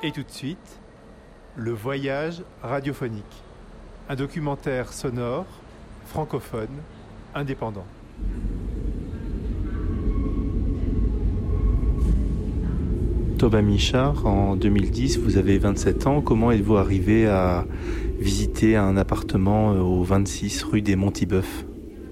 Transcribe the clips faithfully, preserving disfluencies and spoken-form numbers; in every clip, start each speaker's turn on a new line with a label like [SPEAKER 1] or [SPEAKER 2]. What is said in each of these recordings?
[SPEAKER 1] Et tout de suite, le voyage radiophonique. Un documentaire sonore, francophone, indépendant. Thomas Michard, en deux mille dix, vous avez vingt-sept ans. Comment êtes-vous arrivé à visiter un appartement au vingt-six rue des Monts-Tibeuf ?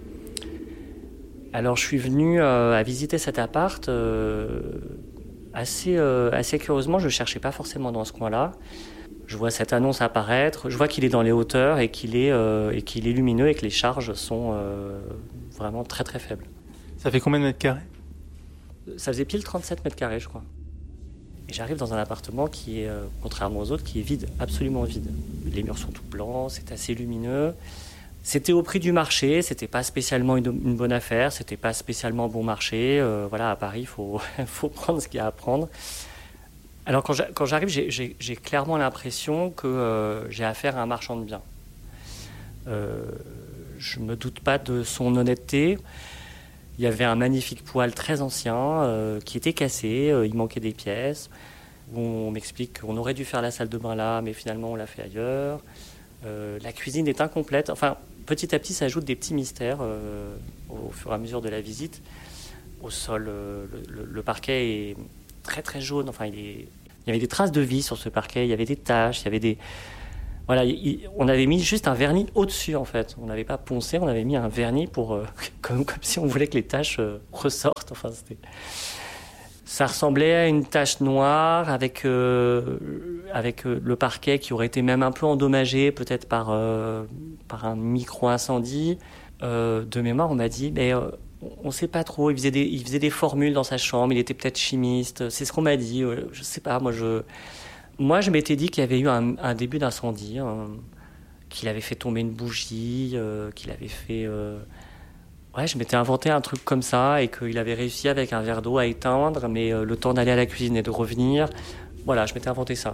[SPEAKER 2] Alors je suis venu euh, à visiter cet appart euh, assez, euh, assez curieusement. Je ne cherchais pas forcément dans ce coin-là. Je vois cette annonce apparaître, je vois qu'il est dans les hauteurs et qu'il est, euh, et qu'il est lumineux et que les charges sont euh, vraiment très très faibles.
[SPEAKER 1] Ça fait combien de mètres carrés ?
[SPEAKER 2] Ça faisait pile trente-sept mètres carrés, je crois. Et j'arrive dans un appartement qui est, euh, contrairement aux autres, qui est vide, absolument vide. Les murs sont tout blancs, c'est assez lumineux. C'était au prix du marché, c'était pas spécialement une, une bonne affaire, c'était pas spécialement bon marché. Euh, voilà, à Paris, il faut, faut prendre ce qu'il y a à prendre. Alors quand, quand j'arrive, j'ai, j'ai, j'ai clairement l'impression que euh, j'ai affaire à un marchand de biens. Euh, je me doute pas de son honnêteté. Il y avait un magnifique poêle très ancien euh, qui était cassé, euh, il manquait des pièces. On m'explique qu'on aurait dû faire la salle de bain là, mais finalement on l'a fait ailleurs. Euh, la cuisine est incomplète. Enfin, petit à petit, ça ajoute des petits mystères euh, au fur et à mesure de la visite. Au sol, euh, le, le, le parquet est très très jaune. Enfin, il, est... il y avait des traces de vie sur ce parquet, il y avait des taches, il y avait des... Voilà, il, on avait mis juste un vernis au-dessus, en fait. On n'avait pas poncé, on avait mis un vernis pour, euh, comme, comme si on voulait que les taches euh, ressortent. Enfin, c'était... Ça ressemblait à une tache noire avec, euh, avec euh, le parquet qui aurait été même un peu endommagé, peut-être par, euh, par un micro-incendie. Euh, de mémoire, on m'a dit, mais, euh, on ne sait pas trop, il faisait, des, il faisait des formules dans sa chambre, il était peut-être chimiste. C'est ce qu'on m'a dit, euh, je ne sais pas, moi je... Moi, je m'étais dit qu'il y avait eu un, un début d'incendie, hein, qu'il avait fait tomber une bougie, euh, qu'il avait fait... Euh... Ouais, je m'étais inventé un truc comme ça et qu'il avait réussi avec un verre d'eau à éteindre, mais euh, le temps d'aller à la cuisine et de revenir, voilà, je m'étais inventé ça.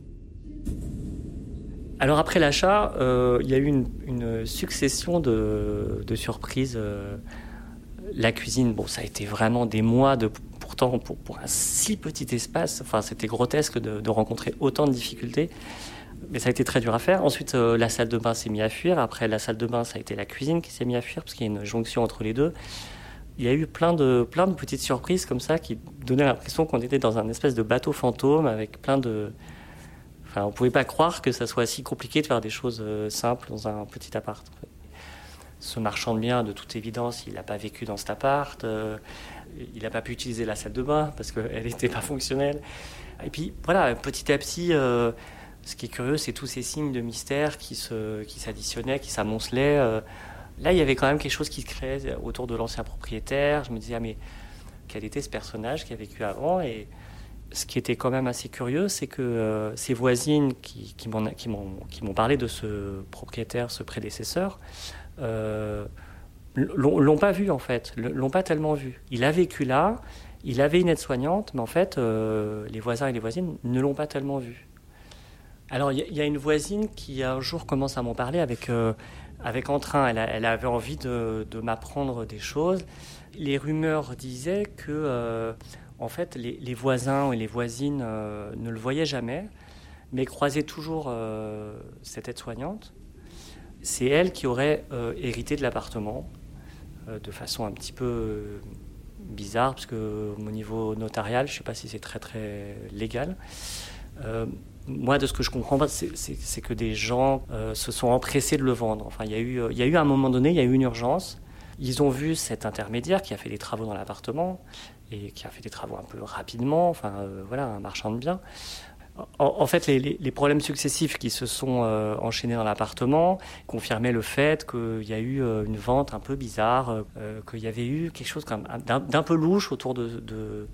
[SPEAKER 2] Alors après l'achat, euh, il y a eu une, une succession de, de surprises. Euh, la cuisine, bon, ça a été vraiment des mois de... Pourtant, pour, pour un si petit espace, enfin, c'était grotesque de, de rencontrer autant de difficultés. Mais ça a été très dur à faire. Ensuite, euh, la salle de bain s'est mise à fuir. Après la salle de bain, ça a été la cuisine qui s'est mise à fuir, parce qu'il y a une jonction entre les deux. Il y a eu plein de, plein de petites surprises comme ça qui donnaient l'impression qu'on était dans un espèce de bateau fantôme avec plein de... Enfin, on ne pouvait pas croire que ça soit si compliqué de faire des choses euh, simples dans un petit appart. En fait. Ce marchand de biens, de toute évidence, il n'a pas vécu dans cet appart. Euh, il n'a pas pu utiliser la salle de bain parce qu'elle n'était pas fonctionnelle. Et puis, voilà, petit à petit, euh, ce qui est curieux, c'est tous ces signes de mystère qui, se, qui s'additionnaient, qui s'amoncelaient. Euh, là, il y avait quand même quelque chose qui se créait autour de l'ancien propriétaire. Je me disais, ah, mais quel était ce personnage qui a vécu avant ? Et ce qui était quand même assez curieux, c'est que euh, ces voisines qui, qui, m'en, qui, m'ont, qui m'ont parlé de ce propriétaire, ce prédécesseur, euh, l'ont, l'ont pas vu en fait, l'ont pas tellement vu. Il a vécu là, il avait une aide-soignante, mais en fait, euh, les voisins et les voisines ne l'ont pas tellement vu. Alors, il y, y a une voisine qui un jour commence à m'en parler avec, euh, avec entrain. Elle, a, elle avait envie de, de m'apprendre des choses. Les rumeurs disaient que, euh, en fait, les, les voisins et les voisines euh, ne le voyaient jamais, mais croisaient toujours euh, cette aide-soignante. C'est elle qui aurait euh, hérité de l'appartement euh, de façon un petit peu euh, bizarre, parce qu'au niveau notarial, je ne sais pas si c'est très très légal. Euh, moi, de ce que je comprends, c'est, c'est, c'est que des gens euh, se sont empressés de le vendre. Enfin, il y a eu, il y a eu à un moment donné, il y a eu une urgence. Ils ont vu cet intermédiaire qui a fait des travaux dans l'appartement et qui a fait des travaux un peu rapidement. Enfin, euh, voilà, un marchand de biens. En, en fait, les, les, les problèmes successifs qui se sont euh, enchaînés dans l'appartement confirmaient le fait qu'il y a eu euh, une vente un peu bizarre, euh, qu'il y avait eu quelque chose comme d'un, d'un peu louche autour de, de,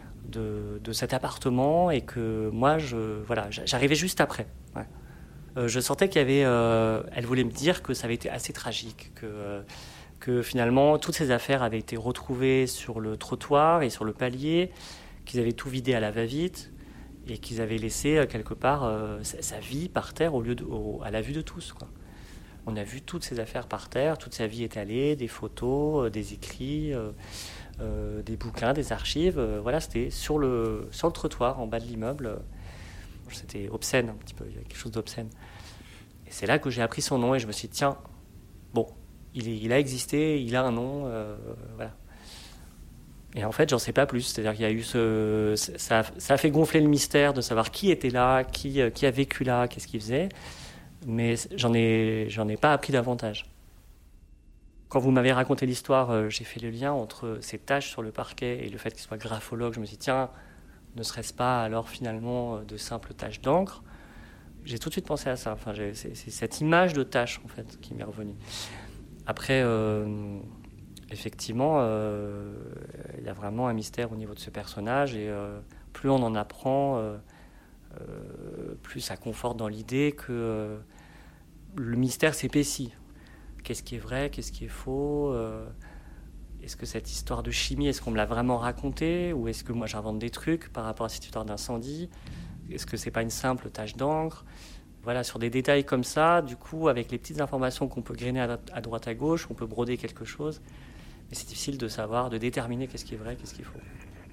[SPEAKER 2] de, de cet appartement et que moi, je, voilà, j'arrivais juste après. Ouais. Euh, je sentais qu'il y avait... Euh, elle voulait me dire que ça avait été assez tragique, que, euh, que finalement, toutes ces affaires avaient été retrouvées sur le trottoir et sur le palier, qu'ils avaient tout vidé à la va-vite, et qu'ils avaient laissé quelque part euh, sa, sa vie par terre au lieu de, au, à la vue de tous, quoi. On a vu toutes ces affaires par terre, toute sa vie étalée, des photos, euh, des écrits, euh, euh, des bouquins, des archives. Euh, voilà, c'était sur le, sur le trottoir, en bas de l'immeuble. C'était obscène un petit peu, il y avait quelque chose d'obscène. Et c'est là que j'ai appris son nom et je me suis dit, tiens, bon, il, est, il a existé, il a un nom, euh, voilà. Et en fait, j'en sais pas plus. C'est-à-dire qu'il y a eu ce, ça, ça a fait gonfler le mystère de savoir qui était là, qui, qui a vécu là, qu'est-ce qu'il faisait. Mais j'en ai, j'en ai pas appris davantage. Quand vous m'avez raconté l'histoire, euh, j'ai fait le lien entre ces taches sur le parquet et le fait qu'il soit graphologue. Je me suis dit, tiens, ne serait-ce pas alors finalement de simples taches d'encre ? J'ai tout de suite pensé à ça. Enfin, j'ai, c'est, c'est cette image de tache en fait qui m'est revenue. Après, euh, effectivement, euh, il y a vraiment un mystère au niveau de ce personnage et euh, plus on en apprend, euh, euh, plus ça conforte dans l'idée que euh, le mystère s'épaissit. Qu'est-ce qui est vrai, qu'est-ce qui est faux euh, Est-ce que cette histoire de chimie, est-ce qu'on me l'a vraiment racontée ou est-ce que moi j'invente des trucs par rapport à cette histoire d'incendie ? Est-ce que c'est pas une simple tache d'encre ? Voilà, sur des détails comme ça, du coup, avec les petites informations qu'on peut grainer à droite à gauche, on peut broder quelque chose. Mais c'est difficile de savoir, de déterminer qu'est-ce qui est vrai, qu'est-ce qui est faux.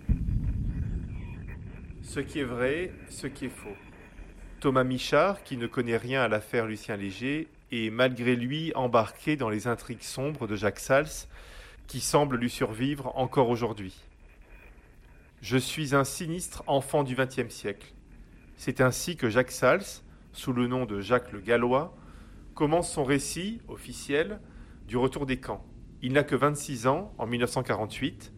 [SPEAKER 3] Ce qui est vrai, ce qui est faux. Thomas Michard, qui ne connaît rien à l'affaire Lucien Léger, est malgré lui embarqué dans les intrigues sombres de Jacques Sals, qui semblent lui survivre encore aujourd'hui. Je suis un sinistre enfant du vingtième siècle. C'est ainsi que Jacques Sals, sous le nom de Jacques le Gallois, commence son récit officiel du retour des camps. Il n'a que vingt-six ans en mille neuf cent quarante-huit